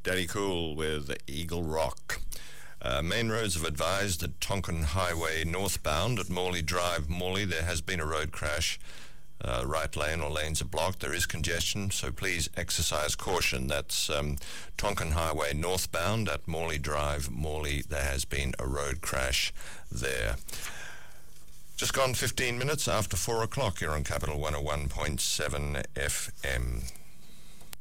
Daddy Cool with Eagle Rock. Main roads have advised that Tonkin Highway northbound at Morley Drive, Morley, there has been a road crash. Right lane or lanes are blocked. There is congestion, so please exercise caution. That's Tonkin Highway northbound at Morley Drive, Morley. There has been a road crash there. Just gone 15 minutes after 4 o'clock here on Capital 101.7 FM.